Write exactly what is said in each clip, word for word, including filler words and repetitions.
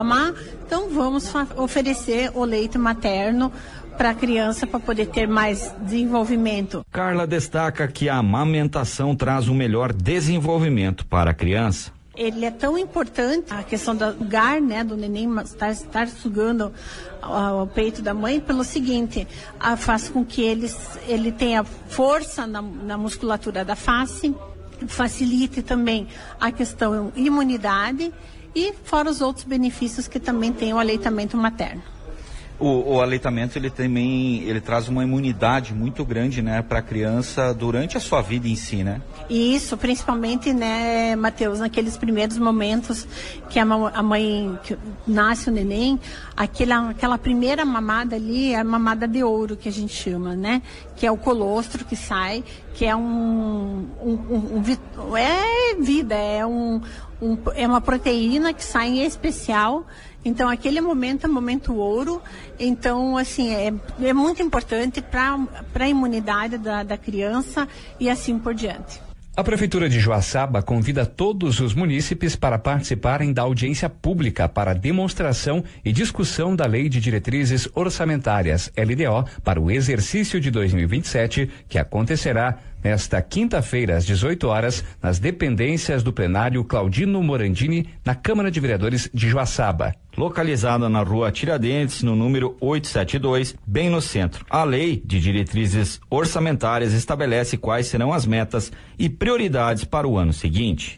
Então vamos fa- oferecer o leite materno para a criança para poder ter mais desenvolvimento. Carla destaca que a amamentação traz um melhor desenvolvimento para a criança. Ele é tão importante, a questão do lugar, né, do neném estar, estar sugando o, o peito da mãe, pelo seguinte, a, faz com que eles, ele tenha força na, na musculatura da face, facilite também a questão imunidade e fora os outros benefícios que também tem o aleitamento materno. O, o aleitamento, ele também, ele traz uma imunidade muito grande, né, para a criança durante a sua vida em si, né? Isso, principalmente, né, Matheus, naqueles primeiros momentos que a, ma- a mãe que nasce o neném, aquela, aquela primeira mamada ali é a mamada de ouro que a gente chama, né? Que é o colostro que sai, que é um, um, um, um vi- é vida, é um, um, é uma proteína que sai em especial. Então, aquele momento é momento ouro. Então, assim, é, é muito importante para a imunidade da, da criança e assim por diante. A Prefeitura de Joaçaba convida todos os munícipes para participarem da audiência pública para demonstração e discussão da Lei de Diretrizes Orçamentárias, L D O, para o exercício de dois mil e vinte e sete, que acontecerá nesta quinta-feira, às dezoito horas, nas dependências do plenário Claudino Morandini, na Câmara de Vereadores de Joaçaba. Localizada na rua Tiradentes, no número oitocentos e setenta e dois, bem no centro. A Lei de Diretrizes Orçamentárias estabelece quais serão as metas e prioridades para o ano seguinte.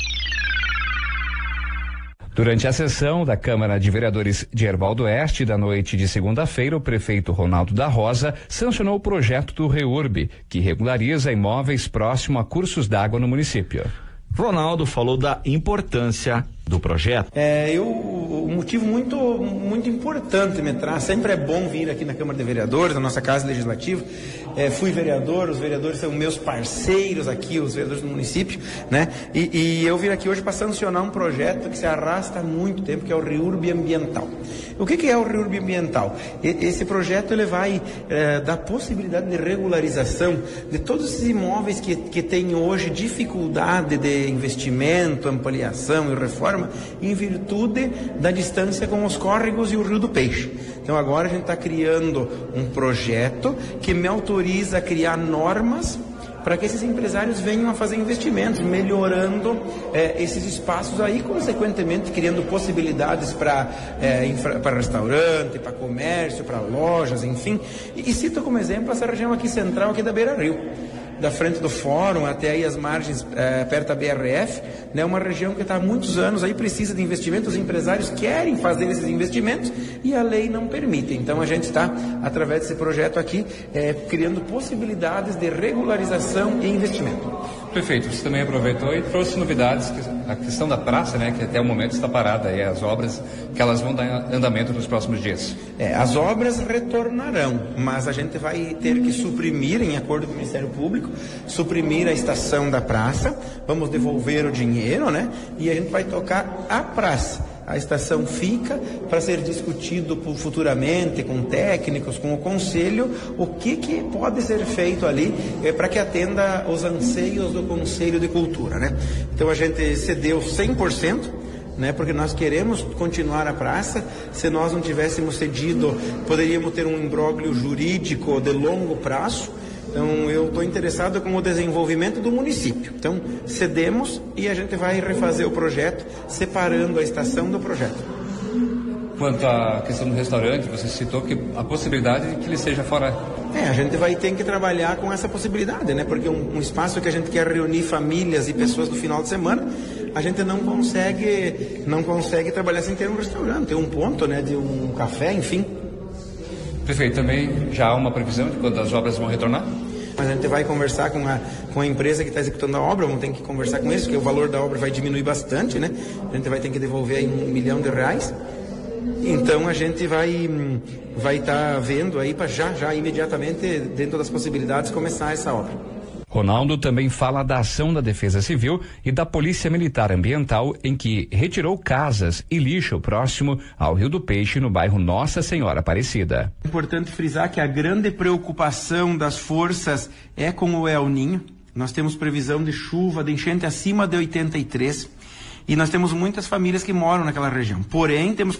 Durante a sessão da Câmara de Vereadores de Erval do Oeste, da noite de segunda-feira, o prefeito Ronaldo da Rosa sancionou o projeto do REURB, que regulariza imóveis próximo a cursos d'água no município. Ronaldo falou da importância do projeto. É, eu, um motivo muito, muito importante me traz, sempre é bom vir aqui na Câmara de Vereadores, na nossa Casa Legislativa. É, fui vereador, os vereadores são meus parceiros aqui, os vereadores do município, né? E, e eu vim aqui hoje para sancionar um projeto que se arrasta há muito tempo, que é o REURB Ambiental. O que, que é o REURB Ambiental? E, esse projeto ele vai é, dar possibilidade de regularização de todos esses imóveis que, que têm hoje dificuldade de investimento, ampliação e reforma, em virtude da distância com os córregos e o Rio do Peixe. Então agora a gente está criando um projeto que me autoriza a criar normas para que esses empresários venham a fazer investimentos, melhorando eh, esses espaços aí, consequentemente criando possibilidades para eh, para restaurante, para comércio, para lojas, enfim. E, e cito como exemplo essa região aqui central, aqui da Beira Rio, da frente do fórum até aí as margens eh, perto da B R F, né, uma região que está há muitos anos aí, precisa de investimento, os empresários querem fazer esses investimentos e a lei não permite. Então a gente está, através desse projeto aqui, eh, criando possibilidades de regularização e investimento. Prefeito, você também aproveitou e trouxe novidades, a questão da praça, né, que até o momento está parada, e as obras que elas vão dar andamento nos próximos dias. É, as obras retornarão, mas a gente vai ter que suprimir, em acordo com o Ministério Público, suprimir a estação da praça, vamos devolver o dinheiro, né, e a gente vai tocar a praça. A estação fica para ser discutido futuramente com técnicos, com o conselho, o que, que pode ser feito ali é, para que atenda os anseios do Conselho de Cultura, né? Então a gente cedeu cem por cento, né, porque nós queremos continuar a praça. Se nós não tivéssemos cedido, poderíamos ter um imbróglio jurídico de longo prazo. Então, eu estou interessado com o desenvolvimento do município. Então, cedemos e a gente vai refazer o projeto, separando a estação do projeto. Quanto à questão do restaurante, você citou que a possibilidade de que ele seja fora. É, a gente vai ter que trabalhar com essa possibilidade, né? Porque um, um espaço que a gente quer reunir famílias e pessoas no final de semana, a gente não consegue, não consegue trabalhar sem ter um restaurante, ter um ponto, né? De um café, enfim. Prefeito, também já há uma previsão de quando as obras vão retornar? Mas a gente vai conversar com a, com a empresa que está executando a obra, vamos ter que conversar com eles, porque o valor da obra vai diminuir bastante, né? A gente vai ter que devolver aí um milhão de reais. Então a gente vai vai estar tá vendo aí para já, já imediatamente, dentro das possibilidades, começar essa obra. Ronaldo também fala da ação da Defesa Civil e da Polícia Militar Ambiental, em que retirou casas e lixo próximo ao Rio do Peixe, no bairro Nossa Senhora Aparecida. É importante frisar que a grande preocupação das forças é com o El Niño. Nós temos previsão de chuva, de enchente acima de oitenta e três. e nós temos muitas famílias que moram naquela região. Porém, temos